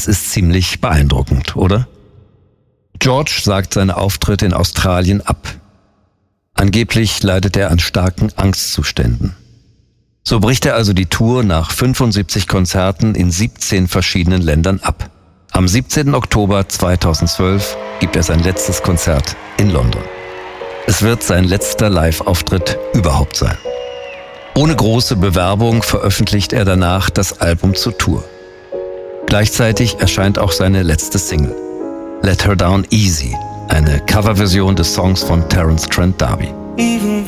Das ist ziemlich beeindruckend, oder? George sagt seine Auftritte in Australien ab. Angeblich leidet er an starken Angstzuständen. So bricht er also die Tour nach 75 Konzerten in 17 verschiedenen Ländern ab. Am 17. Oktober 2012 gibt er sein letztes Konzert in London. Es wird sein letzter Live-Auftritt überhaupt sein. Ohne große Bewerbung veröffentlicht er danach das Album zur Tour. Gleichzeitig erscheint auch seine letzte Single, Let Her Down Easy, eine Coverversion des Songs von Terence Trent D'Arby.